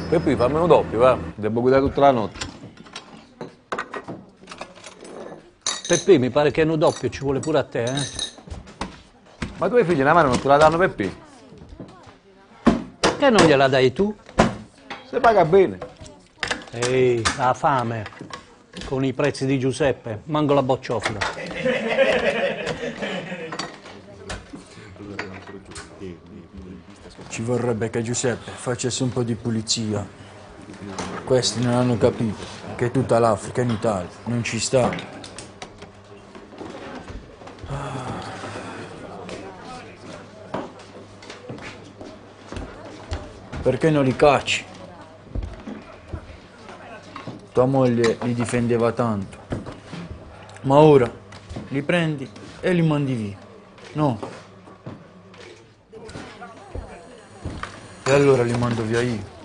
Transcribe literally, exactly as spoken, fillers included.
Peppe, fammelo doppio, va. Devo guidare tutta la notte. Peppe, mi pare che hanno doppio, ci vuole pure a te, eh? Ma tu hai figli una mano non te la danno Peppe? Che non gliela dai tu? Se paga bene. Ehi, ha fame. Con i prezzi di Giuseppe, manco la bocciofila. Ci vorrebbe che Giuseppe facesse un po' di pulizia. Questi non hanno capito che tutta l'Africa in Italia non ci sta. Perché non li cacci? Tua moglie li difendeva tanto. Ma ora li prendi e li mandi via. No. E allora li mando via io.